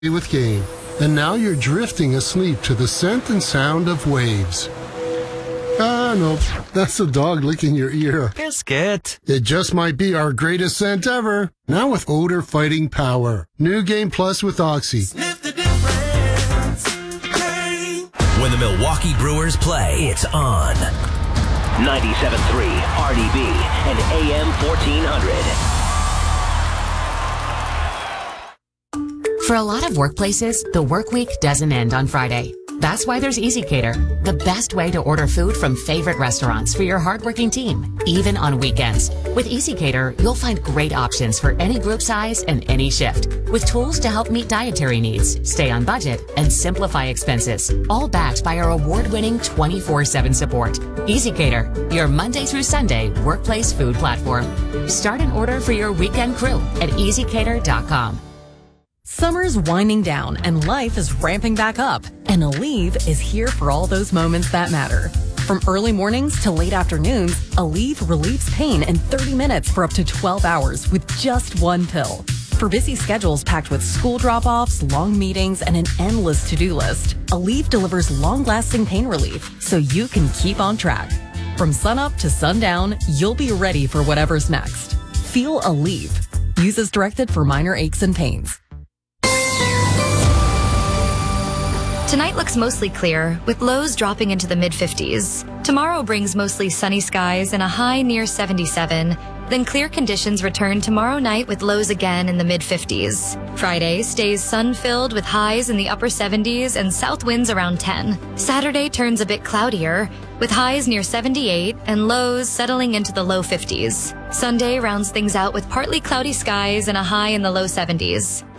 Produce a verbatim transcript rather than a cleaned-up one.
with game, and now you're drifting asleep to the scent and sound of waves. Ah, no, that's the dog licking your ear. Biscuit. It just might be our greatest scent ever. Now with odor fighting power. New Game Plus with Oxy. Sniff the difference. Hey. When the Milwaukee Brewers play, it's on. ninety-seven point three R D B and A M fourteen hundred. For a lot of workplaces, the work week doesn't end on Friday. That's why there's EasyCater, the best way to order food from favorite restaurants for your hardworking team, even on weekends. With EasyCater, you'll find great options for any group size and any shift, with tools to help meet dietary needs, stay on budget, and simplify expenses, all backed by our award-winning twenty-four seven support. EasyCater, your Monday through Sunday workplace food platform. Start an order for your weekend crew at easy cater dot com. Summer's winding down and life is ramping back up, and Aleve is here for all those moments that matter. From early mornings to late afternoons, Aleve relieves pain in thirty minutes for up to twelve hours with just one pill. For busy schedules packed with school drop-offs, long meetings, and an endless to-do list, Aleve delivers long-lasting pain relief so you can keep on track. From sunup to sundown, you'll be ready for whatever's next. Feel Aleve. Use as directed for minor aches and pains. Tonight looks mostly clear, with lows dropping into the mid fifties. Tomorrow brings mostly sunny skies and a high near seventy-seven. Then clear conditions return tomorrow night with lows again in the mid fifties. Friday stays sun-filled with highs in the upper seventies and south winds around ten. Saturday turns a bit cloudier, with highs near seventy-eight and lows settling into the low fifties. Sunday rounds things out with partly cloudy skies and a high in the low seventies.